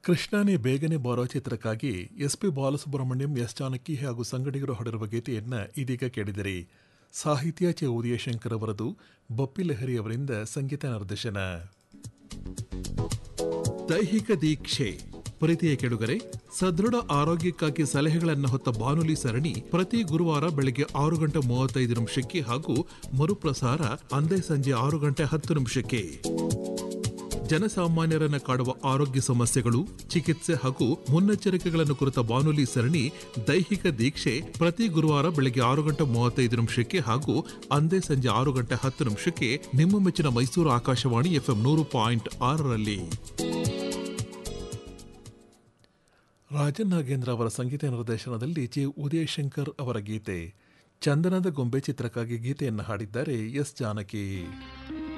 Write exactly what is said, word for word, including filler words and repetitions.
ಕೃಷ್ಣನೇ ಬೇಗನೆ ಬಾರೋ ಚಿತ್ರಕ್ಕಾಗಿ S P Balasubrahmanyam, S Janaki ಹಾಗೂ ಸಂಗಡಿಗರು ಹಾಡಿರುವ ಗೀತೆಯನ್ನು ಇದೀಗ ಕೇಳಿದಿರಿ. ಸಾಹಿತ್ಯ ಚೆ ಉದಯಶಂಕರ್ ಅವರದು, ಬಪ್ಪಿ ಲಹರಿ ಅವರಿಂದ ಸಂಗೀತ ನಿರ್ದೇಶನ. ದೈಹಿಕ ದೀಕ್ಷೆ ಪ್ರೀತಿಯ ಕೆಡುಗರೆ, ಸದೃಢ ಆರೋಗ್ಯಕ್ಕಾಗಿ ಸಲಹೆಗಳನ್ನು ಹೊತ್ತ ಬಾನುಲಿ ಸರಣಿ ಪ್ರತಿ ಗುರುವಾರ ಬೆಳಗ್ಗೆ ಆರು ಗಂಟೆ ಮೂವತ್ತೈದು ನಿಮಿಷಕ್ಕೆ ಹಾಗೂ ಮರುಪ್ರಸಾರ ಅಂದೇ ಸಂಜೆ ಆರು ಗಂಟೆ ಹತ್ತು ನಿಮಿಷಕ್ಕೆ. ಜನಸಾಮಾನ್ಯರನ್ನು ಕಾಡುವ ಆರೋಗ್ಯ ಸಮಸ್ಯೆಗಳು, ಚಿಕಿತ್ಸೆ ಹಾಗೂ ಮುನ್ನೆಚ್ಚರಿಕೆಗಳನ್ನು ಕುರಿತ ಬಾನುಲಿ ಸರಣಿ ದೈಹಿಕ ದೀಕ್ಷೆ ಪ್ರತಿ ಗುರುವಾರ ಬೆಳಗ್ಗೆ ಆರು ಗಂಟೆ ಮೂವತ್ತೈದು ನಿಮಿಷಕ್ಕೆ ಹಾಗೂ ಅಂದೇ ಸಂಜೆ ಆರು ಗಂಟೆ ಹತ್ತು ನಿಮಿಷಕ್ಕೆ ನಿಮ್ಮ ಮೆಚ್ಚಿನ ಮೈಸೂರು ಆಕಾಶವಾಣಿ ಎಫ್ಎಂ ನೂರು ಪಾಯಿಂಟ್ ಆರರಲ್ಲಿ. ರಾಜನ್ ನಾಗೇಂದ್ರ ಅವರ ಸಂಗೀತ ನಿರ್ದೇಶನದಲ್ಲಿ ಜೆ ಉದಯಶಂಕರ್ ಅವರ ಗೀತೆ. ಚಂದನದ ಗೊಂಬೆ ಚಿತ್ರಕ್ಕಾಗಿ ಗೀತೆಯನ್ನು ಹಾಡಿದ್ದಾರೆ ಎಸ್ ಜಾನಕಿ.